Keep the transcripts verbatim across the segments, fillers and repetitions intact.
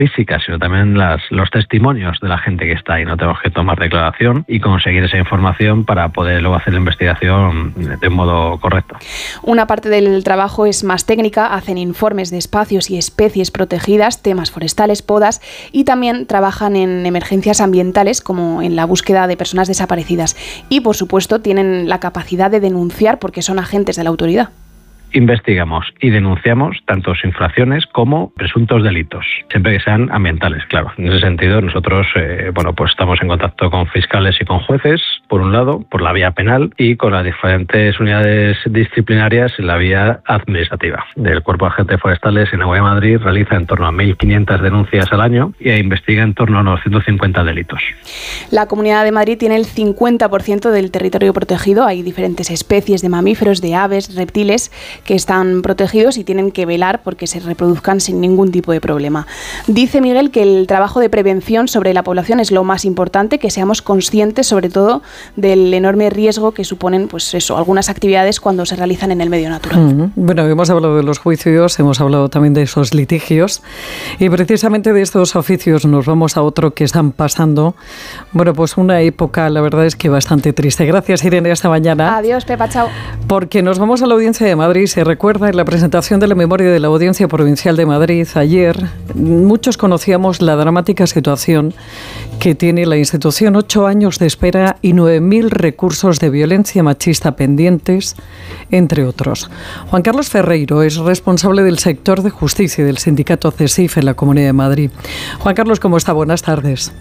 físicas, sino también las, los testimonios de la gente que está ahí. No tenemos que tomar declaración y conseguir esa información para poder luego hacer la investigación de un modo correcto. Una parte del trabajo es más técnica, hacen informes de espacios y especies protegidas, temas forestales, podas, y también trabajan en emergencias ambientales, como en la búsqueda de personas desaparecidas. Y, por supuesto, tienen la capacidad de denunciar porque son agentes de la autoridad. Investigamos y denunciamos tanto infracciones como presuntos delitos, siempre que sean ambientales, claro. En ese sentido, nosotros eh, bueno, pues estamos en contacto con fiscales y con jueces, por un lado, por la vía penal, y con las diferentes unidades disciplinarias en la vía administrativa. Del Cuerpo de Agentes Forestales en la Comunidad de Madrid realiza en torno a mil quinientas denuncias al año y investiga en torno a unos ciento cincuenta delitos. La Comunidad de Madrid tiene el cincuenta por ciento del territorio protegido. Hay diferentes especies de mamíferos, de aves, reptiles, que están protegidos y tienen que velar porque se reproduzcan sin ningún tipo de problema. Dice Miguel que el trabajo de prevención sobre la población es lo más importante, que seamos conscientes sobre todo del enorme riesgo que suponen, pues eso, algunas actividades cuando se realizan en el medio natural. Mm, bueno, hemos hablado de los juicios, hemos hablado también de esos litigios y precisamente de estos oficios nos vamos a otro que están pasando. Bueno, pues una época, la verdad es que bastante triste. Gracias, Irene, hasta mañana. Adiós, Pepa, chao. Porque nos vamos a la Audiencia de Madrid. Se recuerda en la presentación de la memoria de la Audiencia Provincial de Madrid ayer, muchos conocíamos la dramática situación que tiene la institución, ocho años de espera y nueve mil recursos de violencia machista pendientes, entre otros. Juan Carlos Ferreiro es responsable del sector de justicia y del sindicato CESIF en la Comunidad de Madrid. Juan Carlos, ¿cómo está? Buenas tardes.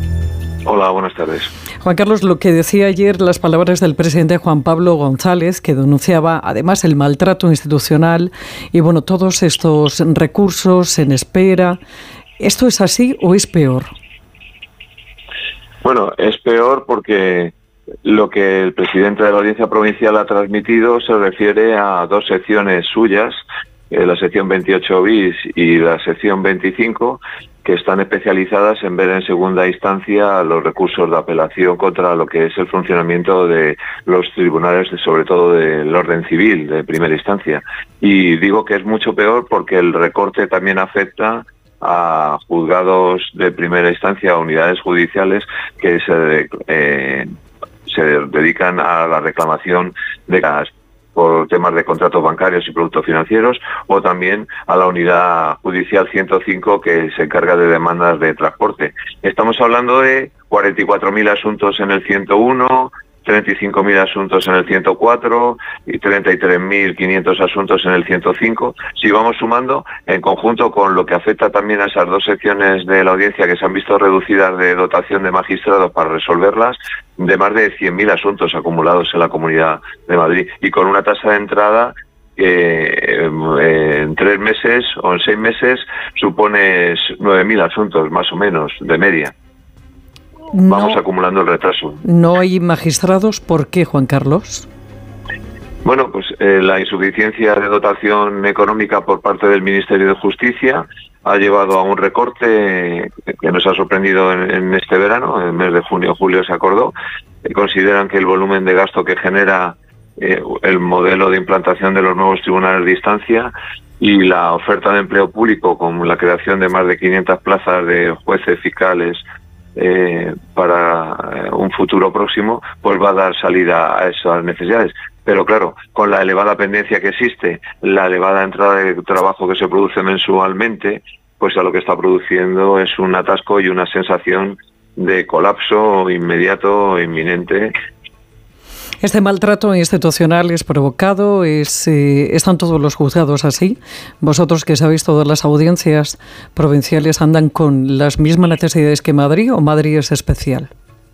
Hola, buenas tardes. Juan Carlos, lo que decía ayer las palabras del presidente Juan Pablo González, que denunciaba además el maltrato institucional y bueno, todos estos recursos en espera. ¿Esto es así o es peor? Bueno, es peor porque lo que el presidente de la Audiencia Provincial ha transmitido se refiere a dos secciones suyas, eh, la sección veintiocho bis y la sección veinticinco, que están especializadas en ver en segunda instancia los recursos de apelación contra lo que es el funcionamiento de los tribunales, sobre todo del orden civil de primera instancia. Y digo que es mucho peor porque el recorte también afecta a juzgados de primera instancia, a unidades judiciales que se, eh, se dedican a la reclamación de gas por temas de contratos bancarios y productos financieros, o también a la unidad judicial ciento cinco que se encarga de demandas de transporte. Estamos hablando de cuarenta y cuatro mil asuntos en el ciento uno, treinta y cinco mil asuntos en el ciento cuatro y treinta y tres mil quinientos asuntos en el ciento cinco. Si vamos sumando, en conjunto con lo que afecta también a esas dos secciones de la audiencia que se han visto reducidas de dotación de magistrados para resolverlas, de más de cien mil asuntos acumulados en la Comunidad de Madrid y con una tasa de entrada que eh, en tres meses o en seis meses supone nueve mil asuntos más o menos de media. No, vamos acumulando el retraso. ¿No hay magistrados? ¿Por qué, Juan Carlos? Bueno, pues eh, la insuficiencia de dotación económica por parte del Ministerio de Justicia ha llevado a un recorte que nos ha sorprendido en, en este verano, en el mes de junio o julio se acordó. Eh, consideran que el volumen de gasto que genera eh, el modelo de implantación de los nuevos tribunales de instancia y la oferta de empleo público con la creación de más de quinientas plazas de jueces, fiscales, Eh, para eh, un futuro próximo, pues va a dar salida a esas necesidades. Pero claro, con la elevada pendencia que existe, la elevada entrada de trabajo que se produce mensualmente, pues a lo que está produciendo es un atasco y una sensación de colapso inmediato, inminente. Este maltrato institucional es provocado, es, eh, están todos los juzgados así. Vosotros que sabéis, todas las audiencias provinciales andan con las mismas necesidades que Madrid, ¿o Madrid es especial?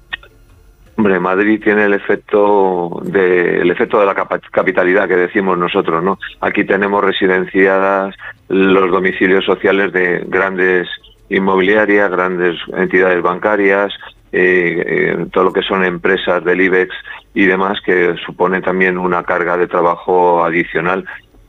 Hombre, Madrid tiene el efecto de el efecto de la capitalidad que decimos nosotros, ¿no? Aquí tenemos residenciadas los domicilios sociales de grandes inmobiliarias, grandes entidades bancarias, eh, eh, todo lo que son empresas del IBEX y demás, que supone también una carga de trabajo adicional